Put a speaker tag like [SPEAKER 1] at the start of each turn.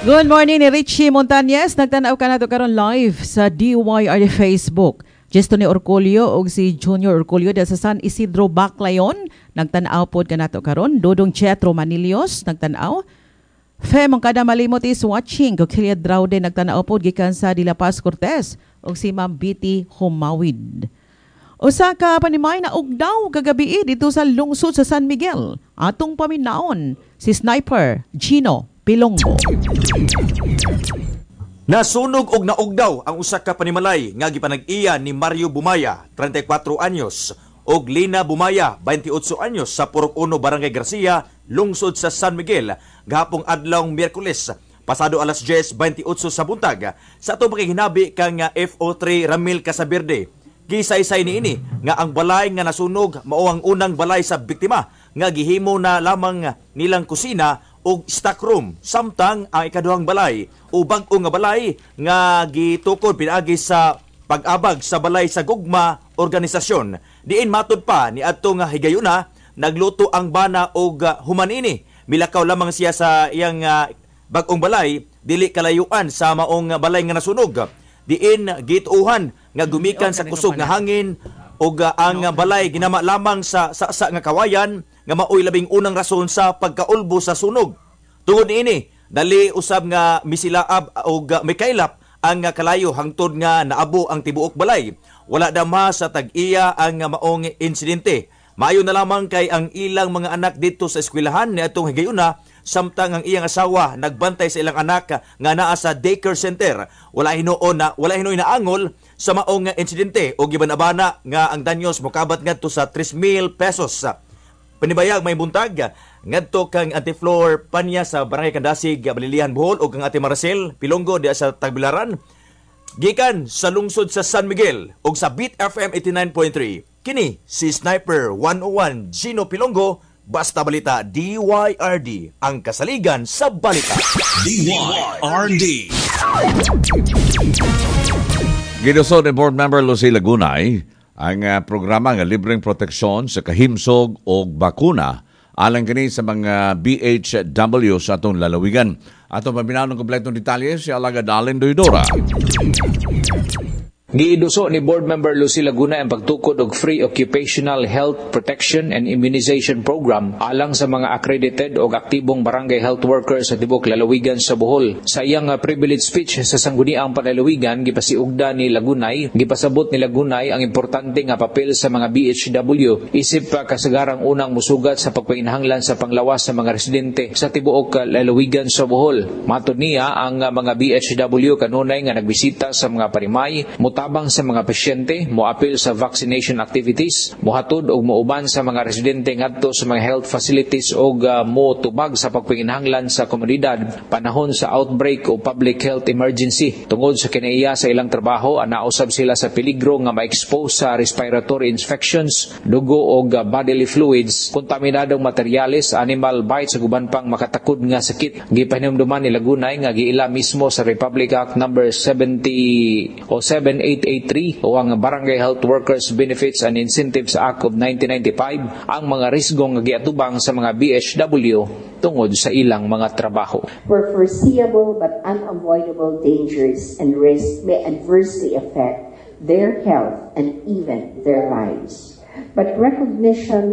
[SPEAKER 1] Good morning ni Richie Montañez. Nagtanaw ka na ito karon live sa DYR Facebook. Gesto ni Orculio o si Junior Orculio sa San Isidro Baclayon. Nagtanaw po ka na ito karon. Dodong Chetro Manilios. Nagtanaw. Fe Mongkada Malimot is watching. Kukilia Draude nagtanaw po gikan sa De La Paz Cortez. O si Ma'am Biti Humawid. Usa ka panimay na ugdaw kagabi dito sa lungsod sa San Miguel. Atong paminaon si Sniper Gino Pilongo.
[SPEAKER 2] Nasunog og naugdaw ang usa ka panimalay nga gipanag-iya ni Mario Bumaya, 34 anyos, og Lina Bumaya, 28 anyos sa Purok 1, Barangay Garcia, lungsod sa San Miguel, gahapong adlawng Miyerkules, pasado alas 10:28 sa buntag, sa atong pakihinabi kang FO3 Ramil Casaberde. Gisaysay niini nga ang balay nga nasunog mao ang unang balay sa biktima nga gihimo na lamang nilang kusina o stockroom, samtang ang ikaduhang balay o bag-o nga balay nga gitukod pinaagi sa pag-abag sa balay sa gugma organisasyon. Diin matud pa ni adto nga higayuna nagluto ang bana og humanini. Milakaw lamang siya sa iyang bag-ong balay dili kalayuan sa maong balay nga nasunog. Diin gituuhan nga gumikan sa kusog nga hangin ug ang balay ginama lamang sa nga kawayan nga maoy labing unang rason sa pagkaulbo sa sunog. Tungod ini, dali usab nga misilaab o may kailap ang kalayo hangtod nga naabo ang tibuok balay. Wala damha sa tag-iya ang maong insidente. Maayo na lamang kay ang ilang mga anak dito sa eskwelahan ni atong higayuna, samtang ang iyang asawa nagbantay sa ilang anak nga naa sa daycare center. Wala hinoy na angol sa maong insidente o gibanabana nga ang danyos mokabat ngadto sa 3,000 pesos. Panibayag may buntag ngadto kang Anti-Flor Panya sa Barangay Kandasig, Balilihan, Bohol o kang Ate Maricel Pilongo diya sa Tagbilaran. Gikan sa lungsod sa San Miguel o sa Beat FM 89.3. Kini si Sniper 101 Gino Pilongo, basta balita DYRD, ang kasaligan sa balita.
[SPEAKER 3] DYRD.
[SPEAKER 4] Ginuso ni Board Member Lucila Gunay ang programa nga libreng proteksyon sa kahimsog o bakuna alang kini sa mga BHW sa atong lalawigan. Atong pabinanong kompletong detalye si Alagad Allen Doydora.
[SPEAKER 5] Giiduso ni Board Member Lucila Gunay ang pagtukod og Free Occupational Health Protection and Immunization Program alang sa mga accredited o aktibong barangay health workers sa tibok lalawigan sa Bohol. Sa iyang privilege speech sa sangguniang panlalawigan, gipasiugda ni Lagunay, gipasabot ni Lagunay ang importante nga papel sa mga BHW isip pa kasagarang unang musugat sa pagpainahanglan sa panglawas sa mga residente sa tibuok lalawigan sa Bohol. Matud niya ang mga BHW kanunay nga nagbisita sa mga parimay, tabang sa mga pasyente, moapil sa vaccination activities, mohatod o muuban sa mga residente ngadto sa mga health facilities o motubag sa pagpanginahanglan sa komunidad panahon sa outbreak o public health emergency. Tungod sa kinaiya sa ilang trabaho, nausab sila sa peligro nga ma-expose sa respiratory infections, dugo o bodily fluids, kontaminadong materyales, animal bites ug uban pang makatakod nga sakit. Gipahinumduman ni Lagunay nga giila mismo sa Republic Act number 7883 o ang Barangay Health Workers Benefits and Incentives Act of 1995 ang mga risgong nga giatubang sa mga BHW tungod sa ilang mga trabaho.
[SPEAKER 6] Where foreseeable but unavoidable dangers and risks may adversely affect their health and even their lives. But recognition